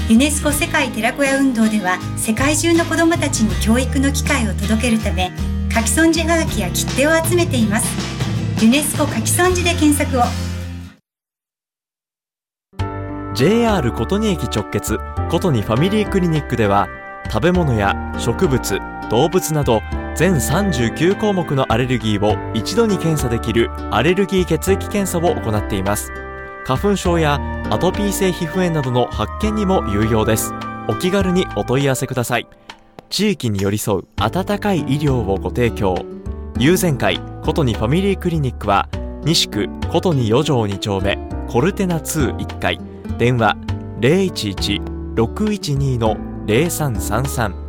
ユネスコ世界寺子屋運動では世界中の子どもたちに教育の機会を届けるため、書き損じはがきや切手を集めています。ユネスコ書き損じで検索を。 JR 琴仁駅直結琴仁ファミリークリニックでは、食べ物や植物、動物など全39項目のアレルギーを一度に検査できるアレルギー血液検査を行っています。花粉症やアトピー性皮膚炎などの発見にも有用です。お気軽にお問い合わせください。地域に寄り添う温かい医療をご提供。友善会琴仁ファミリークリニックは西区琴仁4条2丁目コルテナ2 1階、電話 011-612-0333